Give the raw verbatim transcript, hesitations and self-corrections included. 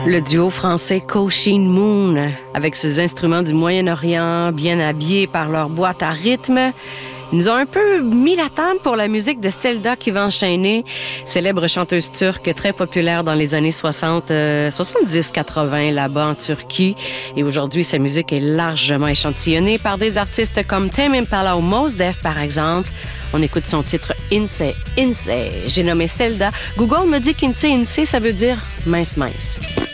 Le duo français Kosheen Moon, avec ses instruments du Moyen-Orient, bien habillés par leur boîte à rythme, ils nous ont un peu mis la table pour la musique de Selda qui va enchaîner, célèbre chanteuse turque très populaire dans les années soixante, euh, soixante-dix quatre-vingts là-bas en Turquie. Et aujourd'hui, sa musique est largement échantillonnée par des artistes comme Tame Impala ou Mos Def, par exemple. On écoute son titre Insee, Insee. J'ai nommé Selda. Google me dit qu'Insee, Insee, ça veut dire mince, mince.